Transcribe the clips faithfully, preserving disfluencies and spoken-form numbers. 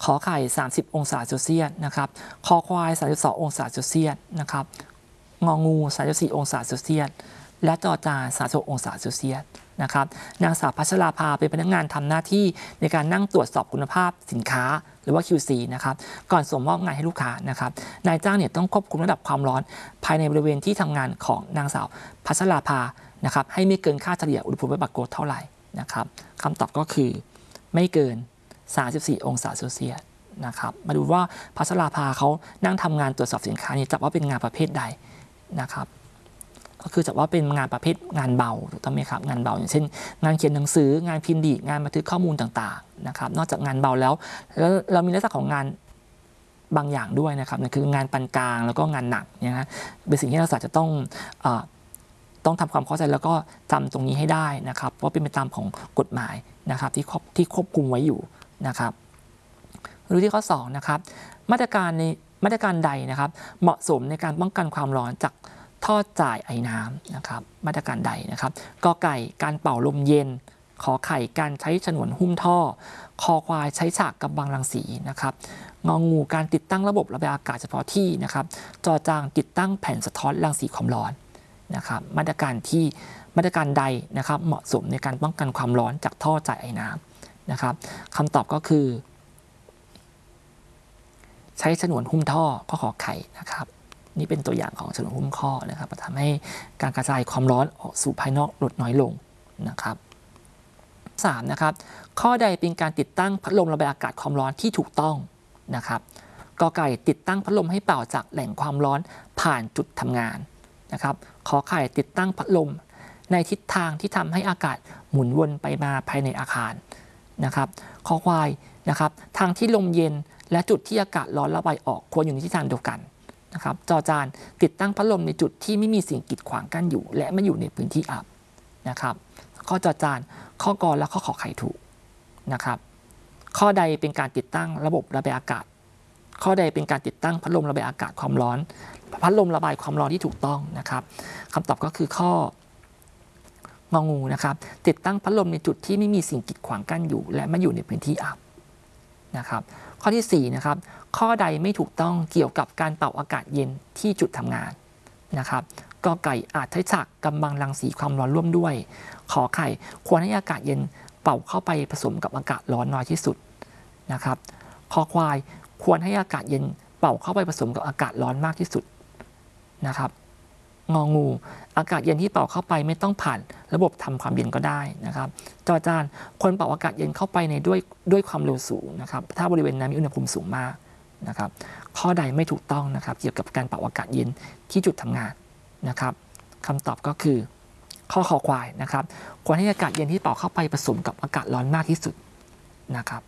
อไข่สามสิบองศาเซลเซียสนะครับคอควายสามสิบสององศาเซลเซียสนะครับงองูสามสิบสี่องศาเซลเซียสและจอจานสามสิบหกองศาเซลเซียสนะครับนางสาวพัชราภาเป็นพนักงานทำหน้าที่ในการนั่งตรวจสอบคุณภาพสินค้าหรือว่า คิว ซี นะครับก่อนส่งมอบงานให้ลูกค้านะครับนายจ้างเนี่ยต้องควบคุมระดับความร้อนภายในบริเวณที่ทำงานของนางสาวพัชราภานะครับให้ไม่เกินค่าเฉลี่ยอุณหภูมิบัตรโกลเท่าไหร่นะครับคำตอบก็คือไม่เกินสามสิบสี่องศาเซลเซียสนะครับมาดูว่าพัชราภาเขานั่งทำงานตรวจสอบสินค้านี่จับว่าเป็นงานประเภทใดนะครับก็คือจับว่าเป็นงานประเภทงานเบาถูกต้องไหมครับงานเบาอย่างเช่นงานเขียนหนังสืองานพิมพ์ดีดงานบันทึกข้อมูลต่างๆนะครับนอกจากงานเบาแล้วแล้วเรามีลักษณะของงานบางอย่างด้วยนะครับนั่นคืองานปานกลางแล้วก็งานหนักเนี่ยนะเป็นสิ่งที่นักศึกษาจะต้องต้องทำความเข้าใจแล้วก็จำตรงนี้ให้ได้นะครับเพราะเป็นไปตามของกฎหมายนะครับที่ที่ควบคุมไว้อยู่นะครับดูที่ข้อสองนะครับมาตรการในมาตรการใดนะครับเหมาะสมในการป้องกันความร้อนจากท่อจ่ายไอน้ำนะครับมาตรการใดนะครับกอไก่การเป่าลมเย็นขอไข่การใช้ฉนวนหุ้มท่อคอควายใช้ฉากกำบังรังสีนะครับงองูการติดตั้งระบบระบายอากาศเฉพาะที่นะครับจอจางติดตั้งแผ่นสะท้อนรังสีความร้อนนะครับมาตรการที่มาตรการใดนะครับเหมาะสมในการป้องกันความร้อนจากท่อจ่ายไอน้ำนะครับคำตอบก็คือใช้ฉนวนหุ้มท่อก็ขอไข่นะครับนี่เป็นตัวอย่างของฉนวนหุ้มข้อนะครับทำให้การกระจายความร้อนออกสู่ภายนอกลดน้อยลงนะครับสามนะครับข้อใดเป็นการติดตั้งพัดลมระบายอากาศความร้อนที่ถูกต้องนะครับกอไก่ติดตั้งพัดลมให้เป่าจากแหล่งความร้อนผ่านจุดทำงานนะครับขอไข่ติดตั้งพัดลมในทิศทางที่ทำให้อากาศหมุนวนไปมาภายในอาคารนะครับคอควายนะครับทางที่ลมเย็นและจุดที่อากาศร้อนระบายออกควรอยู่ในทิศทางเดียวกันนะครับจอจานติดตั้งพัดลมในจุดที่ไม่มีสิ่งกีดขวางกั้นอยู่และไม่อยู่ในพื้นที่อับนะครับข้อจอจานข้อกอและข้อขอไข่ถูกนะครับข้อใดเป็นการติดตั้งระบบระบายอากาศข้อใดเป็นการติดตั้งพัดลมระบายอากาศความร้อนพัดลมระบายความร้อนที่ถูกต้องนะครับคำตอบก็คือข้ององูนะครับติดตั้งพัดลมในจุดที่ไม่มีสิ่งกีดขวางกั้นอยู่และไม่อยู่ในพื้นที่อับนะครับข้อที่สี่นะครับข้อใดไม่ถูกต้องเกี่ยวกับการเป่าอากาศเย็นที่จุดทำงานนะครับกอไก่อาจใช้ฉากกำบังรังสีความร้อนร่วมด้วยขอไข่ควรให้อากาศเย็นเป่าเข้าไปผสมกับอากาศร้อนน้อยที่สุดนะครับคอควายควรให้อากาศเย็นเป่าเข้าไปผสมกับอากาศร้อนมากที่สุดนะครับงองูอากาศเย็นที่เป่าเข้าไปไม่ต้องผ่านระบบทำความเย็นก็ได้นะครับจอจานควรเป่าอากาศเย็นเข้าไปในด้วยด้วยความเร็วสูงนะครับถ้าบริเวณนั้นมีอุณหภูมิสูงมากนะครับข้อใดไม่ถูกต้องนะครับเกี่ยวกับการเป่าอากาศเย็นที่จุดทำงานนะครับคำตอบก็คือข้อคอควายนะครับควรให้อากาศเย็นที่เป่าเข้าไปผสมกับอากาศร้อนมากที่สุดนะครับ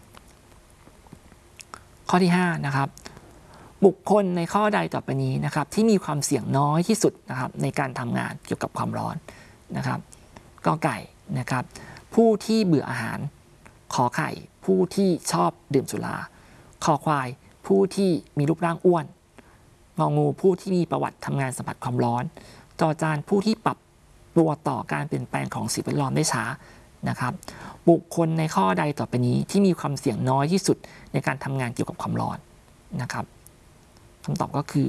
ข้อที่ห้านะครับบุคคลในข้อใดต่อไปนี้นะครับที่มีความเสี่ยงน้อยที่สุดนะครับในการทำงานเกี่ยวกับความร้อนนะครับกอไก่นะครับผู้ที่เบื่ออาหารขอไข่ผู้ที่ชอบดื่มสุราคอควายผู้ที่มีรูปร่างอ้วนงองูผู้ที่มีประวัติทำงานสัมผัสความร้อนจอจานผู้ที่ปรับตัวต่อการเปลี่ยนแปลงของสิ่งแวดล้อมได้ช้านะครับบุคคลในข้อใดต่อไปนี้ที่มีความเสี่ยงน้อยที่สุดในการทำงานเกี่ยวกับความร้อนนะครับคำตอบก็คือ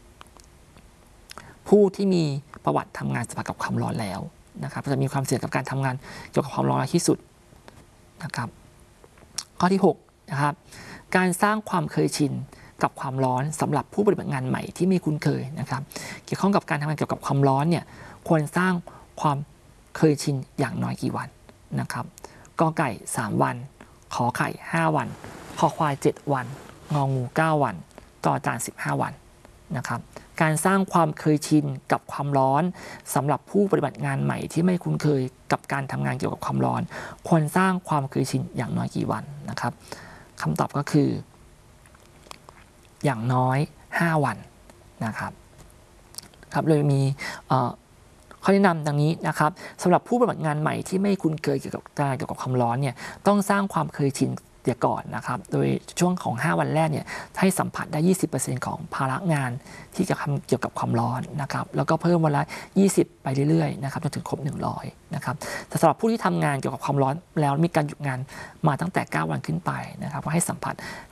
ผู้ที่มีประวัติทำงานสัมผัสกับความร้อนแล้วนะครับจะมีความเสี่ยงกับการทำงานเกี่ยวกับความร้อนที่สุดนะครับข้อที่หกนะครับการสร้างความเคยชินกับความร้อนสำหรับผู้ปฏิบัติงานใหม่ที่ไม่คุ้นเคยนะครับเกี่ยวข้องกับการทำงานเกี่ยวกับความร้อนเนี่ยควรสร้างความเคยชินอย่างน้อยกี่วันนะครับกอไก่สามวันขอไข่ห้าวันคอควายเจ็ดวันงองูเก้าวันจอจานสิบห้าวันนะครับการสร้างความเคยชินกับความร้อนสำหรับผู้ปฏิบัติงานใหม่ที่ไม่คุ้นเคยกับการทำงานเกี่ยวกับความร้อนควรสร้างความเคยชินอย่างน้อยกี่วันนะครับคำตอบก็คืออย่างน้อยห้าวันนะครับครับเลยมีข้อแนะนำดังนี้นะครับสำหรับผู้ปฏิบัติงานใหม่ที่ไม่คุ้นเคยเกี่ยวกับการเกี่ยวกับความร้อนเนี่ยต้องสร้างความเคยชินเดี๋ยวก่อนนะครับโดยช่วงของห้าวันแรกเนี่ยให้สัมผัสได้ ยี่สิบเปอร์เซ็นต์ ของภาระงานที่จะทำเกี่ยวกับความร้อนนะครับแล้วก็เพิ่มวันละยี่สิบไปเรื่อยๆนะครับจนถึงครบหนึ่งร้อยนะครับแต่สำหรับผู้ที่ทำงานเกี่ยวกับความร้อนแล้วมีการหยุดงานมาตั้งแต่เก้าวันขึ้นไปนะครับก็ให้สัมผัส